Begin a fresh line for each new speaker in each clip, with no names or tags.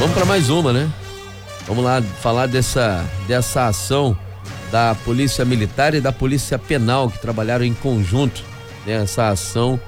Vamos para mais uma, né? Vamos lá falar dessa ação da Polícia Militar e da Polícia Penal, que trabalharam em conjunto. Essa ação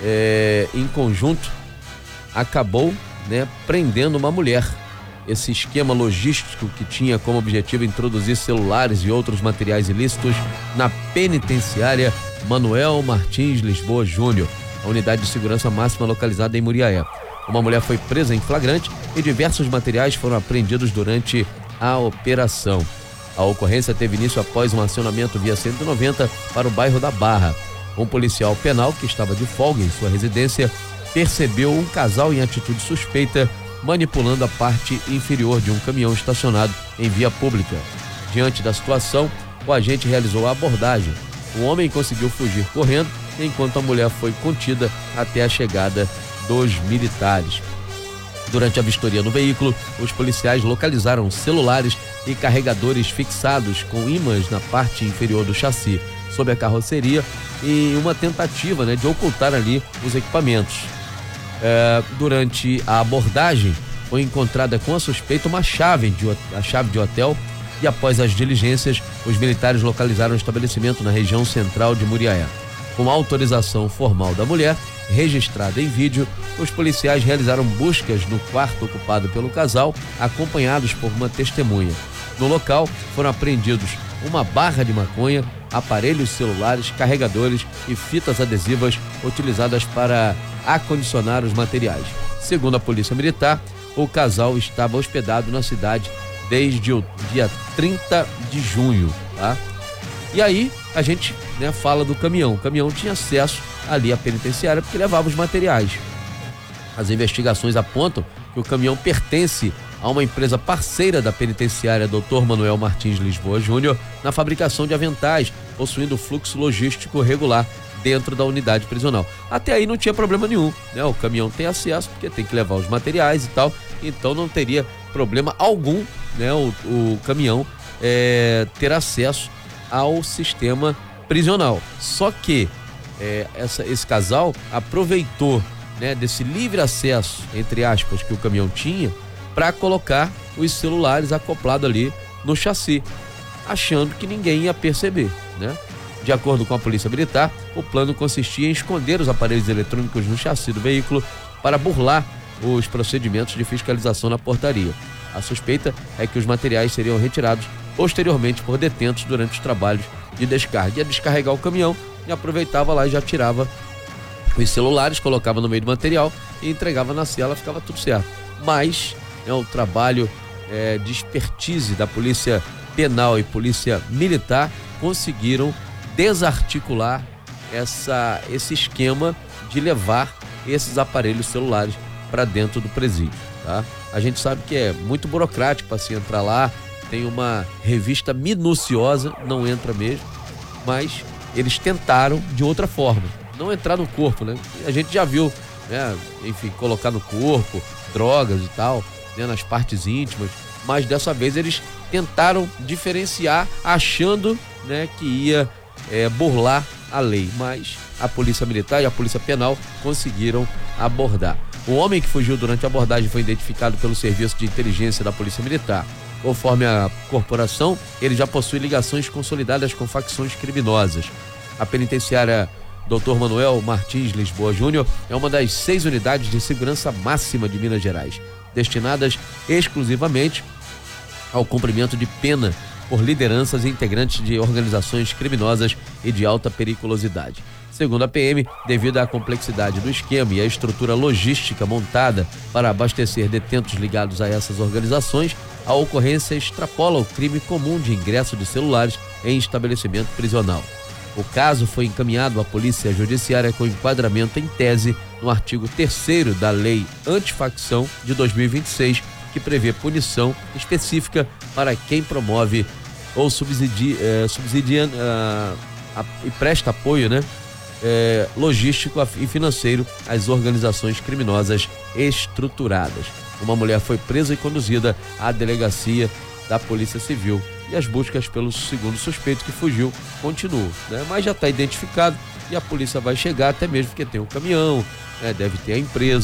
em conjunto acabou, prendendo uma mulher. Esse esquema logístico que tinha como objetivo introduzir celulares e outros materiais ilícitos na penitenciária Manuel Martins Lisboa Júnior, a unidade de segurança máxima localizada em Muriaé. Uma mulher foi presa em flagrante e diversos materiais foram apreendidos durante a operação. A ocorrência teve início após um acionamento via 190 para o bairro da Barra. Um policial penal que estava de folga em sua residência percebeu um casal em atitude suspeita manipulando a parte inferior de um caminhão estacionado em via pública. Diante da situação, o agente realizou a abordagem. O homem conseguiu fugir correndo, enquanto a mulher foi contida até a chegada dos militares. Durante a vistoria no veículo, os policiais localizaram celulares e carregadores fixados com ímãs na parte inferior do chassi, sob a carroceria, e uma tentativa de ocultar ali os equipamentos. Durante a abordagem, foi encontrada com a suspeita a chave de hotel, e após as diligências, os militares localizaram o estabelecimento na região central de Muriaé. Com autorização formal da mulher, registrada em vídeo, os policiais realizaram buscas no quarto ocupado pelo casal, acompanhados por uma testemunha. No local, foram apreendidos uma barra de maconha, aparelhos celulares, carregadores e fitas adesivas utilizadas para acondicionar os materiais. Segundo a Polícia Militar, o casal estava hospedado na cidade desde o dia 30 de junho, tá? E aí, a gente fala do caminhão. O caminhão tinha acesso ali à penitenciária porque levava os materiais. As investigações apontam que o caminhão pertence a uma empresa parceira da penitenciária Dr. Manuel Martins Lisboa Júnior na fabricação de aventais, possuindo fluxo logístico regular dentro da unidade prisional. Até aí não tinha problema nenhum, o caminhão tem acesso porque tem que levar os materiais e tal, então não teria problema algum, o caminhão ter acesso ao sistema prisional. Só que esse casal aproveitou desse livre acesso, entre aspas, que o caminhão tinha, para colocar os celulares acoplados ali no chassi, achando que ninguém ia perceber, De acordo com a Polícia Militar, o plano consistia em esconder os aparelhos eletrônicos no chassi do veículo para burlar os procedimentos de fiscalização na portaria. A suspeita é que os materiais seriam retirados posteriormente por detentos durante os trabalhos de descarga. Ia descarregar o caminhão e aproveitava lá e já tirava os celulares, colocava no meio do material e entregava na cela, ficava tudo certo. Mas o trabalho de expertise da Polícia Penal e Polícia Militar conseguiram desarticular esse esquema de levar esses aparelhos celulares para dentro do presídio, tá? A gente sabe que é muito burocrático para se entrar lá, tem uma revista minuciosa, não entra mesmo, mas eles tentaram de outra forma, não entrar no corpo, A gente já viu, enfim, colocar no corpo, drogas e tal, nas partes íntimas, mas dessa vez eles tentaram diferenciar, achando, que ia burlar a lei, mas a Polícia Militar e a Polícia Penal conseguiram abordar. O homem que fugiu durante a abordagem foi identificado pelo Serviço de Inteligência da Polícia Militar. Conforme a corporação, ele já possui ligações consolidadas com facções criminosas. A penitenciária Dr. Manuel Martins Lisboa Júnior é uma das 6 unidades de segurança máxima de Minas Gerais, destinadas exclusivamente ao cumprimento de pena por lideranças e integrantes de organizações criminosas e de alta periculosidade. Segundo a PM, devido à complexidade do esquema e à estrutura logística montada para abastecer detentos ligados a essas organizações, a ocorrência extrapola o crime comum de ingresso de celulares em estabelecimento prisional. O caso foi encaminhado à Polícia Judiciária com enquadramento em tese no artigo 3º da Lei Antifacção de 2026, que prevê punição específica para quem promove ou subsidia e presta apoio, logístico e financeiro às organizações criminosas estruturadas. Uma mulher foi presa e conduzida à delegacia da Polícia Civil e as buscas pelo segundo suspeito que fugiu continuam, mas já está identificado e a polícia vai chegar, até mesmo porque tem um caminhão, deve ter a empresa.